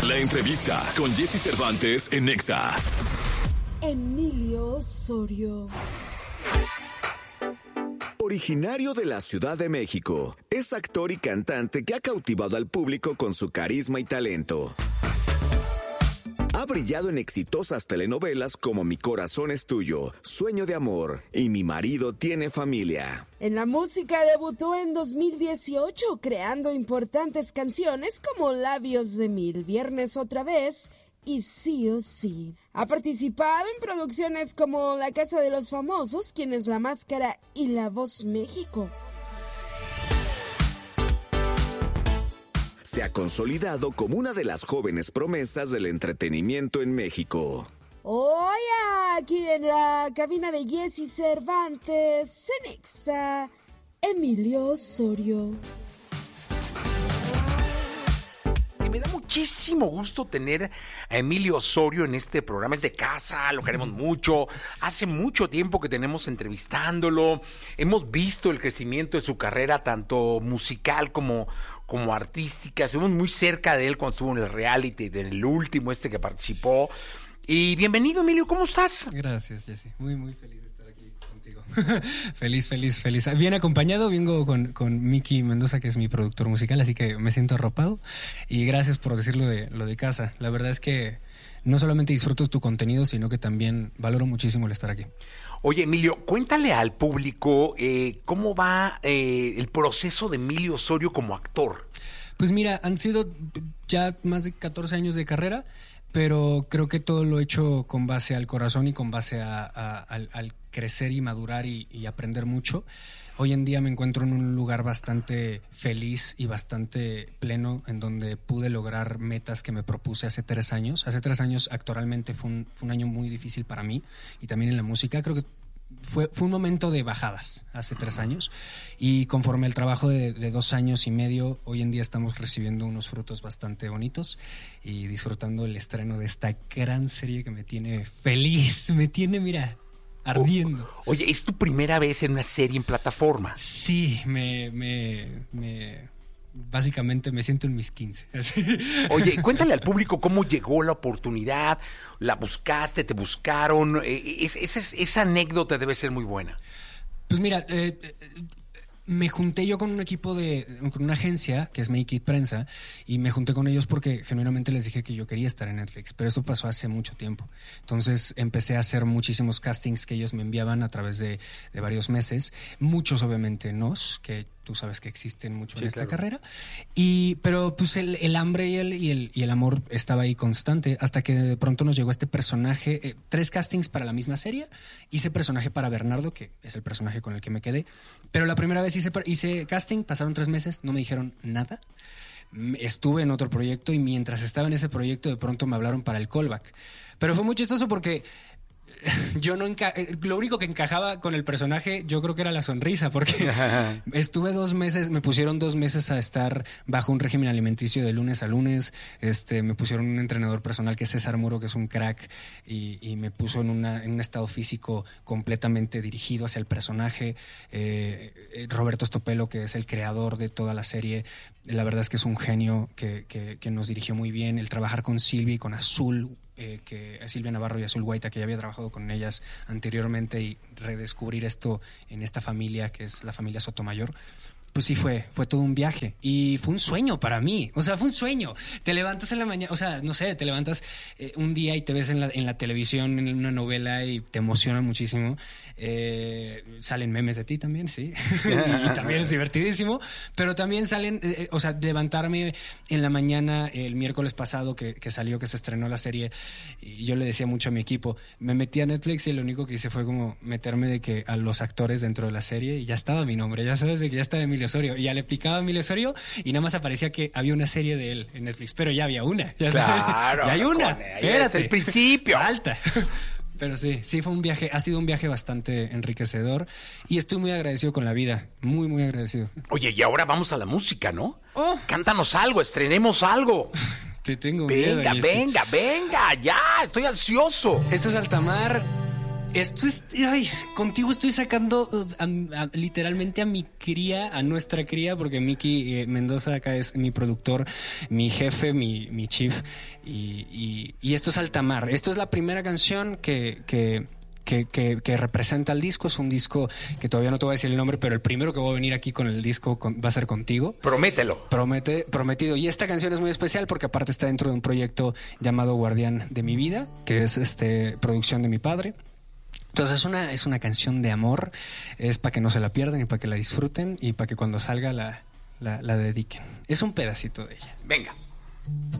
La entrevista con Jesse Cervantes en Nexa. Emilio Osorio. Originario de la Ciudad de México, es actor y cantante que ha cautivado al público con su carisma y talento. Ha brillado en exitosas telenovelas como Mi corazón es tuyo, Sueño de amor y Mi marido tiene familia. En la música debutó en 2018, creando importantes canciones como Labios de Mil, Viernes otra vez y Sí o Sí. Ha participado en producciones como La Casa de los Famosos, Quién es la Máscara y La Voz México. Se ha consolidado como una de las jóvenes promesas del entretenimiento en México. Hoy aquí en la cabina de Jesse Cervantes, en Nexa, Emilio Osorio. Y me da muchísimo gusto tener a Emilio Osorio en este programa. Es de casa, lo queremos mucho. Hace mucho tiempo que tenemos entrevistándolo. Hemos visto el crecimiento de su carrera, tanto musical como artística. Estuvimos muy cerca de él cuando estuvo en el reality, en el último que participó. Y bienvenido, Emilio, ¿cómo estás? Gracias, Jesse. Muy, muy feliz de estar aquí contigo. Feliz. Bien acompañado, vengo con Miki Mendoza, que es mi productor musical, así que me siento arropado. Y gracias por decir lo de casa. La verdad es que no solamente disfruto tu contenido, sino que también valoro muchísimo el estar aquí. Oye, Emilio, cuéntale al público cómo va el proceso de Emilio Osorio como actor. Pues mira, han sido ya más de 14 años de carrera, pero creo que todo lo he hecho con base al corazón y con base al crecer y madurar y aprender mucho. Hoy en día me encuentro en un lugar bastante feliz y bastante pleno, en donde pude lograr metas que me propuse hace 3 años. Hace 3 años actoralmente fue un año muy difícil para mí y también en la música. Creo que fue un momento de bajadas hace 3 años, y conforme el trabajo de 2 años y medio, hoy en día estamos recibiendo unos frutos bastante bonitos y disfrutando el estreno de esta gran serie que me tiene feliz, me tiene, mira, ardiendo. Oye, ¿es tu primera vez en una serie en plataforma? Sí, básicamente me siento en mis 15. Oye, cuéntale al público cómo llegó la oportunidad, la buscaste, te buscaron, esa anécdota debe ser muy buena. Pues mira, me junté yo con un equipo con una agencia que es Make It Prensa, y me junté con ellos porque genuinamente les dije que yo quería estar en Netflix, pero eso pasó hace mucho tiempo. Entonces empecé a hacer muchísimos castings que ellos me enviaban a través de varios meses, muchos obviamente que tú sabes que existen mucho en esta carrera, pero pues el hambre y el amor estaba ahí constante, hasta que de pronto nos llegó este personaje, 3 castings para la misma serie. Hice personaje para Bernardo, que es el personaje con el que me quedé, pero la primera vez hice casting, pasaron 3 meses, no me dijeron nada. Estuve en otro proyecto y mientras estaba en ese proyecto de pronto me hablaron para el callback, pero fue muy chistoso porque yo lo único que encajaba con el personaje, yo creo que era la sonrisa, porque estuve 2 meses, me pusieron 2 meses a estar bajo un régimen alimenticio de lunes a lunes. Me pusieron un entrenador personal que es César Muro, que es un crack, y me puso en un estado físico completamente dirigido hacia el personaje. Roberto Stopelo, que es el creador de toda la serie, la verdad es que es un genio que nos dirigió muy bien. El trabajar con Silvia y con Azul, que Silvia Navarro y Azul Guaita, que ya había trabajado con ellas anteriormente, y redescubrir esto en esta familia que es la familia Sotomayor, pues sí fue todo un viaje y fue un sueño para mí. O sea, fue un sueño. Te levantas en la mañana, o sea, no sé, te levantas un día y te ves en la televisión, en una novela, y te emociona muchísimo. Salen memes de ti también, sí. Y también es divertidísimo. Pero también salen, o sea, levantarme en la mañana el miércoles pasado que se estrenó la serie, y yo le decía mucho a mi equipo, me metí a Netflix y lo único que hice fue como meterme de que a los actores dentro de la serie, y ya estaba mi nombre, ya sabes, de que ya estaba Emilio Osorio, y ya le picaba a Emilio Osorio y nada más aparecía que había una serie de él en Netflix, pero ya había una, ya sabes. Claro, ya hay una, espérate, es el principio. Falta. Pero sí fue un viaje, ha sido un viaje bastante enriquecedor, y estoy muy agradecido con la vida, muy, muy agradecido. Oye, y ahora vamos a la música, ¿no? Oh. Cántanos algo, estrenemos algo. Te tengo miedo. Venga, ya, estoy ansioso. Esto es Altamar. Esto es, ay, contigo estoy sacando literalmente a mi cría, a nuestra cría, porque Miki Mendoza acá es mi productor, mi jefe, mi chief, y esto es Altamar. Esto es la primera canción que representa el disco. Es un disco que todavía no te voy a decir el nombre, pero el primero que voy a venir aquí con el disco va a ser contigo. Promételo. Prometido. Y esta canción es muy especial porque aparte está dentro de un proyecto llamado Guardián de mi Vida, que es producción de mi padre. Entonces es una canción de amor, es para que no se la pierdan y para que la disfruten y para que cuando salga la dediquen. Es un pedacito de ella. Venga.